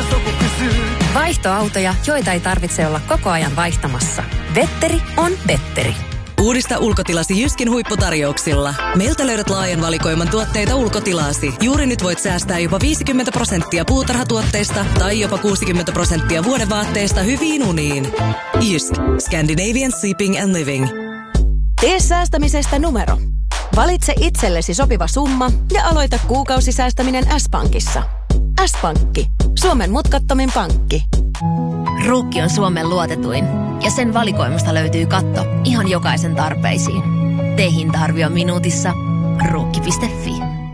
sopu pysyy. Vaihtoautoja, joita ei tarvitse olla koko ajan vaihtamassa. Vetteri on Vetteri. Uudista ulkotilasi Jyskin huipputarjouksilla. Meiltä löydät laajan valikoiman tuotteita ulkotilasi. Juuri nyt voit säästää jopa 50% puutarhatuotteista tai jopa 60% vuodevaatteista hyviin uniin. Jysk. Scandinavian Sleeping and Living. Tee säästämisestä numero. Valitse itsellesi sopiva summa ja aloita kuukausisäästäminen S-Pankissa. S-Pankki. Suomen mutkattomin pankki. Ruukki on Suomen luotetuin ja sen valikoimasta löytyy katto ihan jokaisen tarpeisiin. Tee hinta-arvio minuutissa. Ruukki.fi.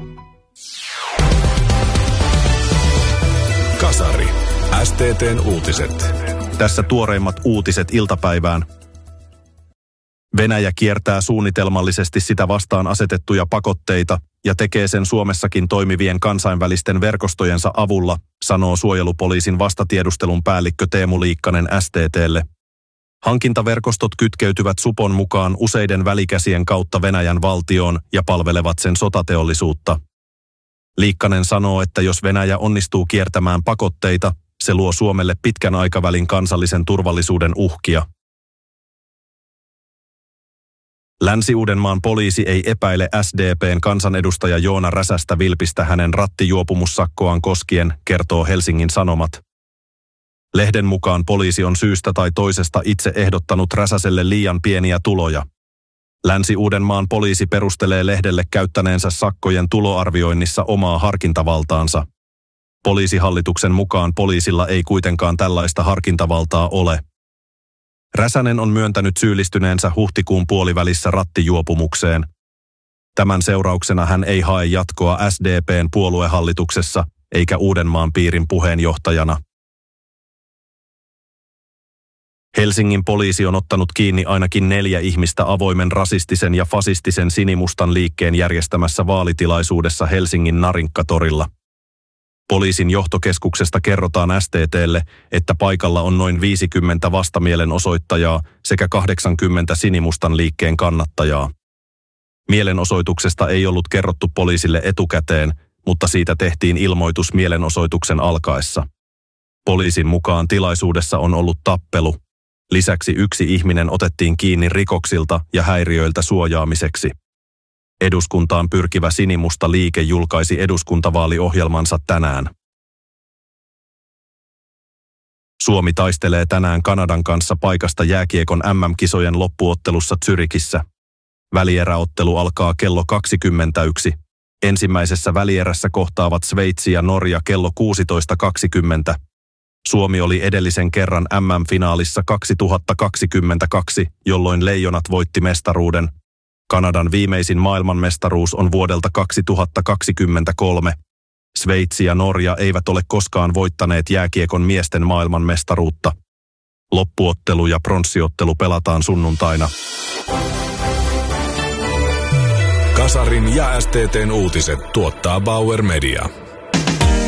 Kasari. STT:n uutiset. Tässä tuoreimmat uutiset iltapäivään. Venäjä kiertää suunnitelmallisesti sitä vastaan asetettuja pakotteita ja tekee sen Suomessakin toimivien kansainvälisten verkostojensa avulla, sanoo suojelupoliisin vastatiedustelun päällikkö Teemu Liikkanen STT:lle. Hankintaverkostot kytkeytyvät supon mukaan useiden välikäsien kautta Venäjän valtioon ja palvelevat sen sotateollisuutta. Liikkanen sanoo, että jos Venäjä onnistuu kiertämään pakotteita, se luo Suomelle pitkän aikavälin kansallisen turvallisuuden uhkia. Länsi-Uudenmaan poliisi ei epäile SDP:n kansanedustaja Joona Räsästä vilpistä hänen rattijuopumussakkoaan koskien, kertoo Helsingin Sanomat. Lehden mukaan poliisi on syystä tai toisesta itse ehdottanut Räsäselle liian pieniä tuloja. Länsi-Uudenmaan poliisi perustelee lehdelle käyttäneensä sakkojen tuloarvioinnissa omaa harkintavaltaansa. Poliisihallituksen mukaan poliisilla ei kuitenkaan tällaista harkintavaltaa ole. Räsänen on myöntänyt syyllistyneensä huhtikuun puolivälissä rattijuopumukseen. Tämän seurauksena hän ei hae jatkoa SDP:n puoluehallituksessa eikä Uudenmaan piirin puheenjohtajana. Helsingin poliisi on ottanut kiinni ainakin 4 ihmistä avoimen rasistisen ja fasistisen sinimustan liikkeen järjestämässä vaalitilaisuudessa Helsingin Narinkkatorilla. Poliisin johtokeskuksesta kerrotaan STT:lle, että paikalla on noin 50 vastamielenosoittajaa sekä 80 sinimustan liikkeen kannattajaa. Mielenosoituksesta ei ollut kerrottu poliisille etukäteen, mutta siitä tehtiin ilmoitus mielenosoituksen alkaessa. Poliisin mukaan tilaisuudessa on ollut tappelu. Lisäksi 1 ihminen otettiin kiinni rikoksilta ja häiriöiltä suojaamiseksi. Eduskuntaan pyrkivä sinimusta liike julkaisi eduskuntavaaliohjelmansa tänään. Suomi taistelee tänään Kanadan kanssa paikasta jääkiekon MM-kisojen loppuottelussa Zyrichissä. Välieräottelu alkaa kello 21. Ensimmäisessä välierässä kohtaavat Sveitsi ja Norja kello 16.20. Suomi oli edellisen kerran MM-finaalissa 2022, jolloin Leijonat voitti mestaruuden. Kanadan viimeisin maailmanmestaruus on vuodelta 2023. Sveitsi ja Norja eivät ole koskaan voittaneet jääkiekon miesten maailmanmestaruutta. Loppuottelu ja pronssiottelu pelataan sunnuntaina. Kasarin ja STT:n uutiset tuottaa Bauer Media.